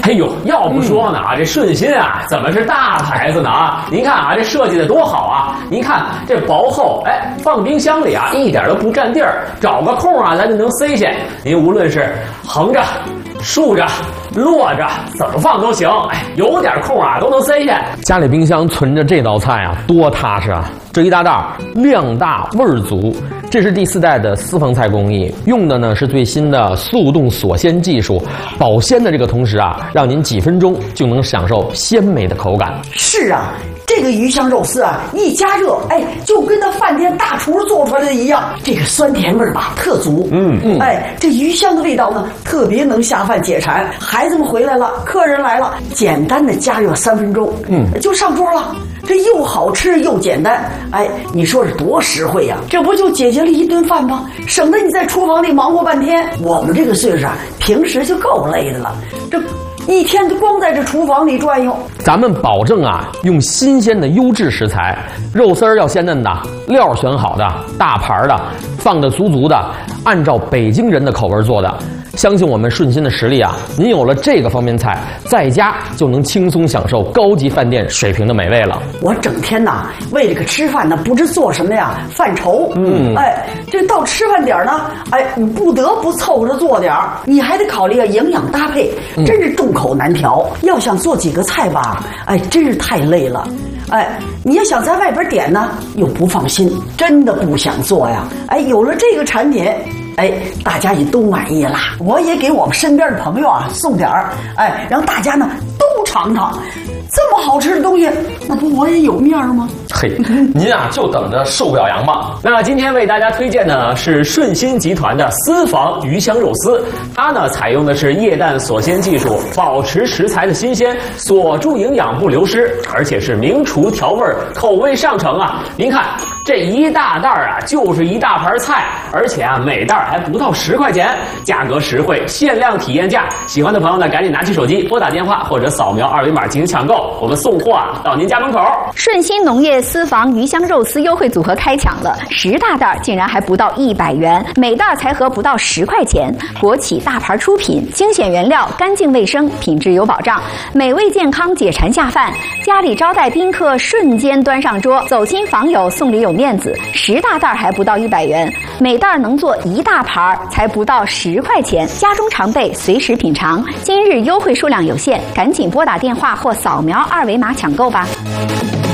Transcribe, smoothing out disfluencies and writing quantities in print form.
哎呦，要不说呢这顺心啊，怎么是大牌子呢啊？您看啊，这设计的多好啊！您看这薄厚，哎，放冰箱里啊，一点都不占地儿，找个空啊，咱就能塞下。您无论是横着、竖着、摞着，怎么放都行。哎，有点空啊，都能塞下。家里冰箱存着这道菜啊，多踏实啊！这一大袋量大味儿足，这是第4代的私房菜工艺，用的呢是最新的速冻锁鲜技术，保鲜的这个同时啊，让您几分钟就能享受鲜美的口感。 是啊，这个鱼香肉丝啊，一加热，哎，就跟那饭店大厨做出来的一样，这个酸甜味儿吧特足。哎，这鱼香的味道呢，特别能下饭解馋。孩子们回来了，客人来了，简单的加热3分钟，就上桌了。这又好吃又简单，哎，你说是多实惠呀！这不就解决了一顿饭吗？省得你在厨房里忙活半天。我们这个岁数啊，平时就够累的了，这一天都光在这厨房里转悠。 咱们保证啊，用新鲜的优质食材，肉丝儿要鲜嫩的，料选好的，大盘的，放的足足的，按照北京人的口味做的。相信我们顺心的实力啊，您有了这个方便菜，在家就能轻松享受高级饭店水平的美味了。 我整天呐为这个吃饭呢，不知做什么呀，犯愁。哎，这到吃饭点呢，哎，你不得不凑合着做点儿，你还得考虑营养搭配，真是众口难调。要想做几个菜吧，哎，真是太累了。哎，你要想在外边点呢，又不放心，真的不想做呀。哎，有了这个产品，哎，大家也都满意了。我也给我们身边的朋友啊送点儿，哎，让大家呢都尝尝。这么好吃的东西，那不我也有面吗？ 嘿，您啊就等着受表扬吧。那今天为大家推荐的呢是顺心集团的私房鱼香肉丝，它呢采用的是液氮锁鲜技术，保持食材的新鲜，锁住营养不流失，而且是名厨调味，口味上乘啊。您看这一大袋啊，就是一大盘菜，而且啊每袋还不到10块钱，价格实惠，限量体验价。喜欢的朋友呢，赶紧拿起手机拨打电话或者扫描2维码进行抢购，我们送货啊到您家门口。 顺心农业私房鱼香肉丝优惠组合开抢了，10大袋竟然还不到100元，每袋才合不到10块钱。国企大牌出品，精选原料，干净卫生，品质有保障，美味健康，解馋下饭。家里招待宾客，瞬间端上桌，走亲访友送礼有面子。10大袋还不到100元，每袋能做1大盘，才不到10块钱。家中常备，随时品尝。今日优惠数量有限，赶紧拨打电话或扫描2维码抢购吧。